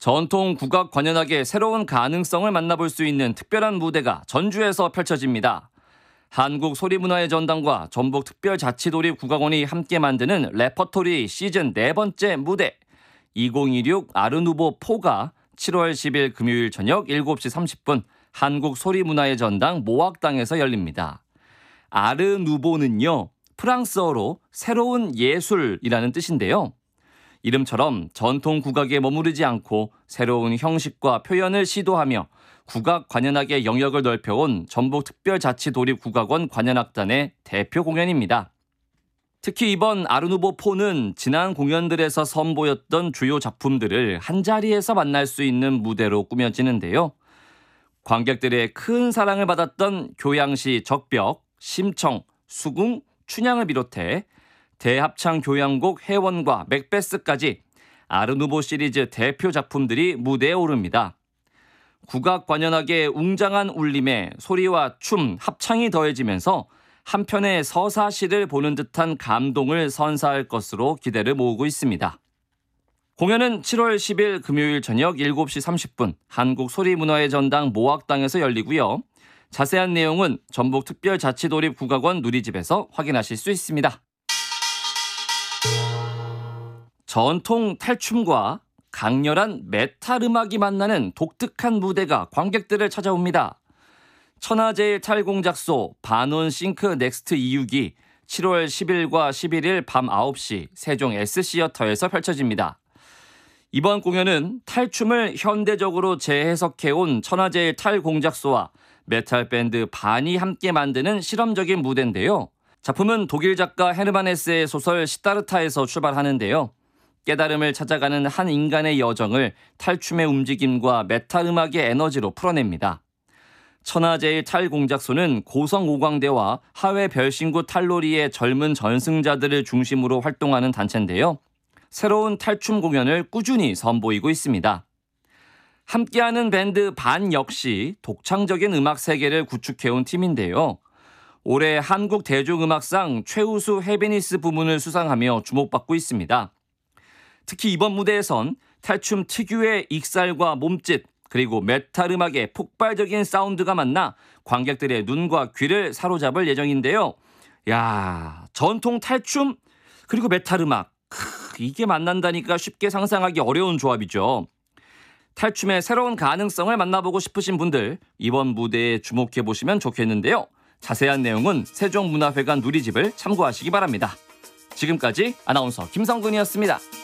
전통 국악 관현악의 새로운 가능성을 만나볼 수 있는 특별한 무대가 전주에서 펼쳐집니다. 한국 소리문화의 전당과 전북특별자치도립국악원이 함께 만드는 레퍼토리 시즌 4번째 무대 2026 아르누보 포가 7월 10일 금요일 저녁 7시 30분 한국 소리문화의 전당 모악당에서 열립니다. 아르누보는요, 프랑스어로 새로운 예술이라는 뜻인데요. 이름처럼 전통 국악에 머무르지 않고 새로운 형식과 표현을 시도하며 국악 관현악의 영역을 넓혀온 전북특별자치도립국악원 관현악단의 대표 공연입니다. 특히 이번 아르누보 포는 지난 공연들에서 선보였던 주요 작품들을 한자리에서 만날 수 있는 무대로 꾸며지는데요. 관객들의 큰 사랑을 받았던 교양시 적벽, 심청, 수궁, 춘향을 비롯해 대합창 교향곡 해원과 맥베스까지 아르누보 시리즈 대표 작품들이 무대에 오릅니다. 국악 관현악의 웅장한 울림에 소리와 춤, 합창이 더해지면서 한편의 서사시를 보는 듯한 감동을 선사할 것으로 기대를 모으고 있습니다. 공연은 7월 10일 금요일 저녁 7시 30분 한국소리문화의 전당 모악당에서 열리고요. 자세한 내용은 전북특별자치도립국악원 누리집에서 확인하실 수 있습니다. 전통 탈춤과 강렬한 메탈 음악이 만나는 독특한 무대가 관객들을 찾아옵니다. 천하제일 탈공작소 반원 싱크 넥스트 2육이 7월 10일과 11일 밤 9시 세종 S시어터에서 펼쳐집니다. 이번 공연은 탈춤을 현대적으로 재해석해온 천하제일 탈공작소와 메탈 밴드 반이 함께 만드는 실험적인 무대인데요. 작품은 독일 작가 헤르만 헤세의 소설 시타르타에서 출발하는데요. 깨달음을 찾아가는 한 인간의 여정을 탈춤의 움직임과 메탈 음악의 에너지로 풀어냅니다. 천하제일 탈공작소는 고성오광대와 하회 별신구 탈놀이의 젊은 전승자들을 중심으로 활동하는 단체인데요. 새로운 탈춤 공연을 꾸준히 선보이고 있습니다. 함께하는 밴드 반 역시 독창적인 음악 세계를 구축해온 팀인데요. 올해 한국대중음악상 최우수 해비니스 부문을 수상하며 주목받고 있습니다. 특히 이번 무대에선 탈춤 특유의 익살과 몸짓 그리고 메탈 음악의 폭발적인 사운드가 만나 관객들의 눈과 귀를 사로잡을 예정인데요. 야, 전통 탈춤 그리고 메탈 음악 이게 만난다니까 쉽게 상상하기 어려운 조합이죠. 탈춤의 새로운 가능성을 만나보고 싶으신 분들 이번 무대에 주목해보시면 좋겠는데요. 자세한 내용은 세종문화회관 누리집을 참고하시기 바랍니다. 지금까지 아나운서 김성근이었습니다.